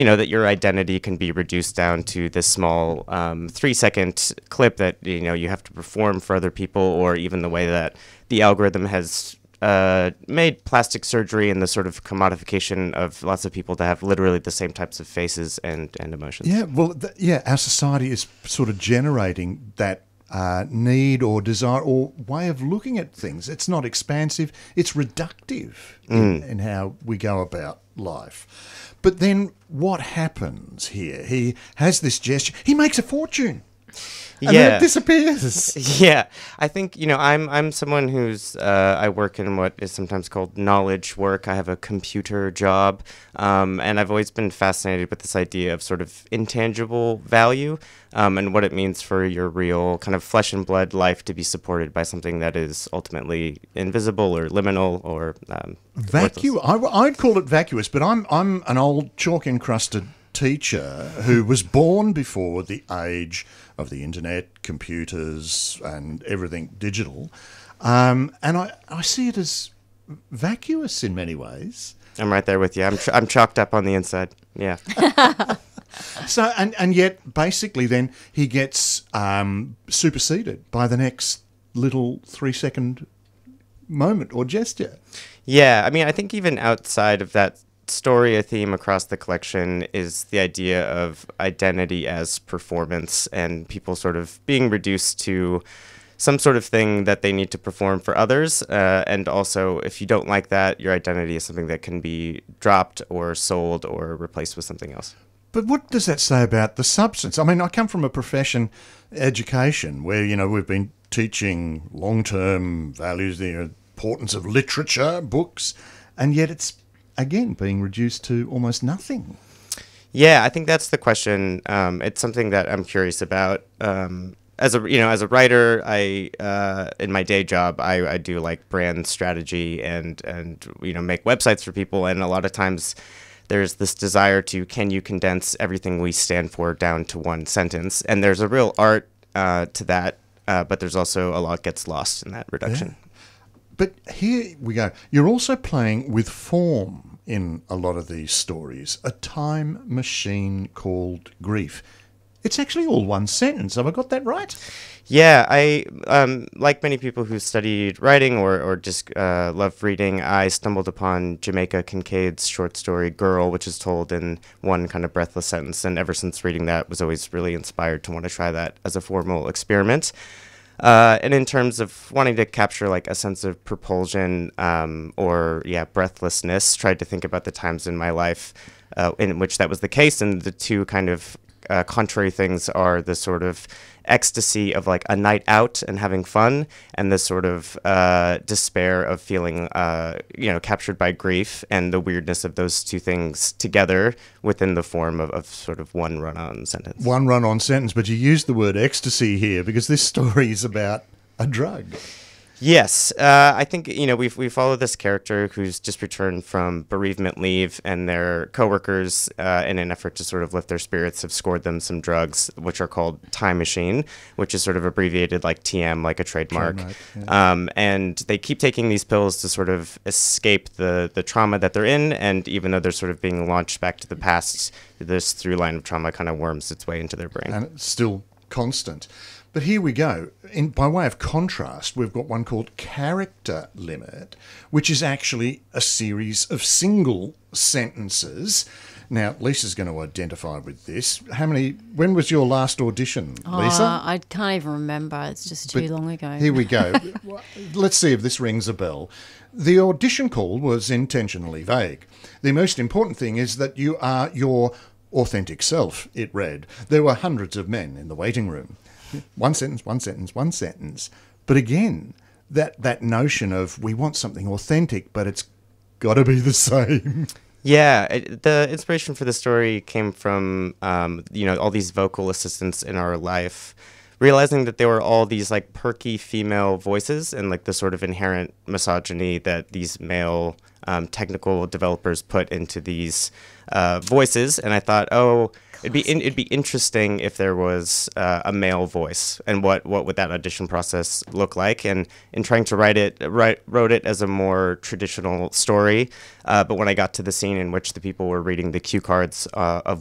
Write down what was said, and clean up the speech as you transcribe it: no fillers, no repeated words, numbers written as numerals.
that your identity can be reduced down to this small 3-second clip that you have to perform for other people, or even the way that the algorithm has made plastic surgery and the sort of commodification of lots of people to have literally the same types of faces and emotions. Yeah, well, our society is sort of generating that need or desire or way of looking at things. It's not expansive, it's reductive in how we go about life. But then what happens here? He has this gesture, he makes a fortune. And then it disappears. Yeah, I think I'm someone who's I work in what is sometimes called knowledge work. I have a computer job, and I've always been fascinated with this idea of sort of intangible value, and what it means for your real kind of flesh and blood life to be supported by something that is ultimately invisible or liminal or vacuous. I'd call it vacuous, but I'm an old chalk encrusted teacher who was born before the age of the internet, computers, and everything digital. And I see it as vacuous in many ways. I'm right there with you. I'm chalked up on the inside. Yeah. So, and yet, basically, then he gets superseded by the next little 3-second moment or gesture. Yeah, I mean, I think even outside of that story, a theme across the collection is the idea of identity as performance and people sort of being reduced to some sort of thing that they need to perform for others. And also, if you don't like that, your identity is something that can be dropped or sold or replaced with something else. But what does that say about the substance? I mean, I come from a profession, education, where, we've been teaching long-term values, the importance of literature, books, and yet it's again being reduced to almost nothing. Yeah, I think that's the question. It's something that I'm curious about. As a writer, in my day job, I do like brand strategy and make websites for people, and a lot of times there's this desire to, can you condense everything we stand for down to one sentence? And there's a real art to that, but there's also a lot gets lost in that reduction. Yeah. But here we go. You're also playing with form in a lot of these stories. A time machine called grief. It's actually all one sentence. Have I got that right? Yeah, I like many people who studied writing or just love reading, I stumbled upon Jamaica Kincaid's short story Girl, which is told in one kind of breathless sentence, and ever since reading that was always really inspired to want to try that as a formal experiment. And in terms of wanting to capture like a sense of propulsion or breathlessness, tried to think about the times in my life in which that was the case, and the two kind of contrary things are the sort of ecstasy of like a night out and having fun, and the sort of despair of feeling captured by grief, and the weirdness of those two things together within the form of sort of one run-on sentence. One run-on sentence, but you used the word ecstasy here because this story is about a drug. Yes, I think we follow this character who's just returned from bereavement leave, and their coworkers, in an effort to sort of lift their spirits, have scored them some drugs, which are called Time Machine, which is sort of abbreviated like TM, like a trademark. Yeah. And they keep taking these pills to sort of escape the trauma that they're in, and even though they're sort of being launched back to the past, this through line of trauma kind of worms its way into their brain. And it's still constant. But here we go. By way of contrast, we've got one called Character Limit, which is actually a series of single sentences. Now, Lisa's going to identify with this. When was your last audition, Lisa? I can't even remember. It's just too long ago. Here we go. Let's see if this rings a bell. The audition call was intentionally vague. The most important thing is that you are your authentic self, it read. There were hundreds of men in the waiting room. One sentence, one sentence, one sentence. But again, that notion of we want something authentic, but it's got to be the same. Yeah, the inspiration for the story came from, all these vocal assistants in our life, realizing that there were all these like perky female voices and like the sort of inherent misogyny that these male technical developers put into these voices. And I thought, it'd be interesting if there was a male voice, and what would that audition process look like? And in trying to wrote it as a more traditional story, but when I got to the scene in which the people were reading the cue cards of